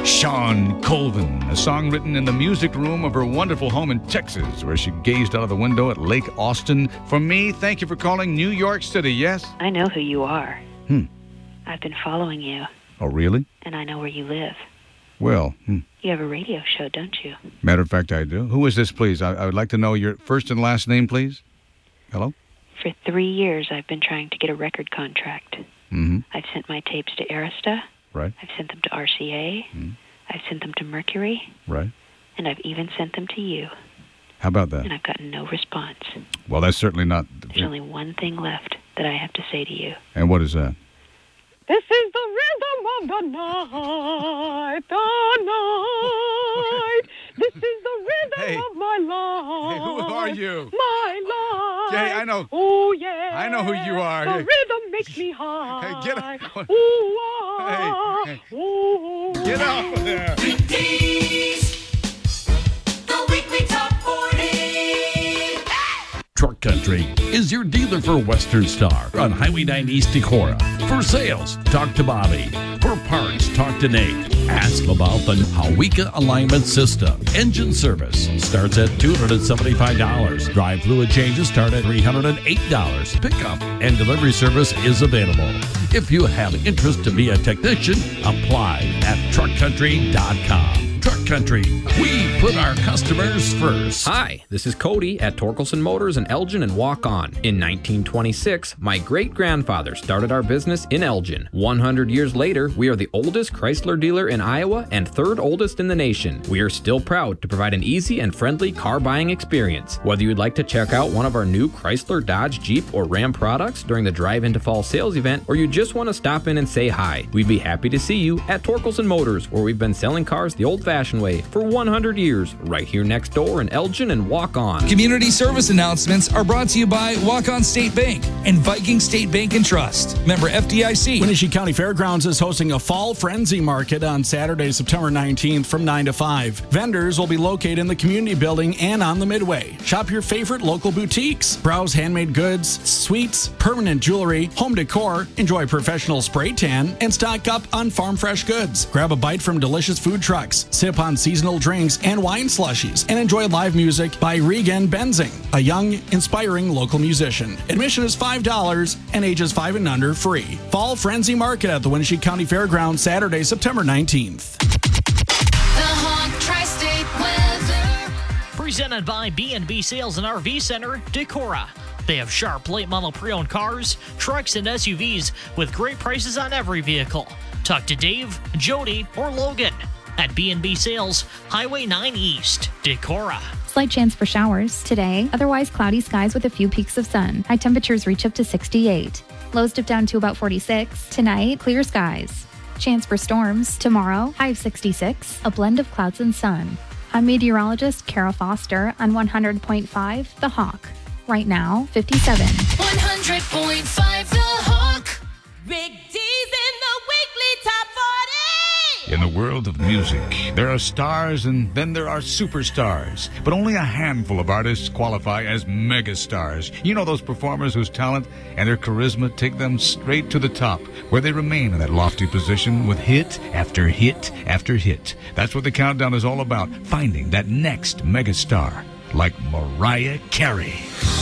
Shawn Colvin, a song written in the music room of her wonderful home in Texas, where she gazed out of the window at Lake Austin. For me, thank you for calling New York City, yes? I know who you are. I've been following you. Oh, really? And I know where you live. Well, You have a radio show, don't you? Matter of fact, I do. Who is this, please? I would like to know your first and last name, please. Hello? For 3 years, I've been trying to get a record contract. Mm-hmm. I've sent my tapes to Arista. Right. I've sent them to RCA. I've sent them to Mercury. Right. And I've even sent them to you. How about that? And I've gotten no response. Well, that's certainly not... There's only one thing left that I have to say to you. And what is that? This is the rhythm of the night, This is the rhythm of my life. Hey, who are you? My life. Hey, I know. Oh, yeah. I know who you are. The Hey. rhythm makes me high. Hey, get out. Ooh, ah, Hey. ooh. Get out of there. The weekly top 40. Truck Country is your dealer for Western Star on Highway 9 East Decorah. For sales, talk to Bobby. For parts, talk to Nate. Ask about the Hawika Alignment System. Engine service starts at $275. Drive fluid changes start at $308. Pickup and delivery service is available. If you have interest to be a technician, apply at truckcountry.com. Truck Country, we put our customers first. Hi, this is Cody at Torkelson Motors in Elgin and Walk On. In 1926, my great-grandfather started our business in Elgin. 100 years later, we are the oldest Chrysler dealer in Iowa and third oldest in the nation. We are still proud to provide an easy and friendly car buying experience. Whether you'd like to check out one of our new Chrysler, Dodge, Jeep, or Ram products during the Drive Into Fall sales event, or you just want to stop in and say hi, we'd be happy to see you at Torkelson Motors, where we've been selling cars the old-fashioned way for 100 years, right here next door in Elgin and Walk On. Community service announcements are brought to you by Walk On State Bank and Viking State Bank and Trust. Member FDIC. Wenatchee County Fairgrounds is hosting a Fall Frenzy Market on Saturday, September 19th from 9 to 5. Vendors will be located in the community building and on the Midway. Shop your favorite local boutiques. Browse handmade goods, sweets, permanent jewelry, home decor, enjoy professional spray tan, and stock up on farm fresh goods. Grab a bite from delicious food trucks, sip on seasonal drinks and wine slushies, and enjoy live music by Regan Benzing, a young, inspiring local musician. Admission is $5 and ages 5 and under free. Fall Frenzy Market at the Wenatchee County Fairgrounds, Saturday, September 19th. The Hawk Tri-State Weather. Presented by B&B Sales and RV Center, Decorah. They have sharp late model pre-owned cars, trucks, and SUVs with great prices on every vehicle. Talk to Dave, Jody, or Logan at B&B Sales, Highway 9 East, Decorah. Slight chance for showers today, otherwise cloudy skies with a few peaks of sun. High temperatures reach up to 68. Lows dip down to about 46. Tonight, clear skies. Chance for storms tomorrow, high of 66, a blend of clouds and sun. I'm meteorologist Kara Foster on 100.5 The Hawk. Right now, 57. 100.5 The Hawk. Big D's in the weekly top 40. In the world of music, there are stars and then there are superstars. But only a handful of artists qualify as megastars. You know those performers whose talent and their charisma take them straight to the top, where they remain in that lofty position with hit after hit after hit. That's what the countdown is all about, finding that next megastar, like Mariah Carey.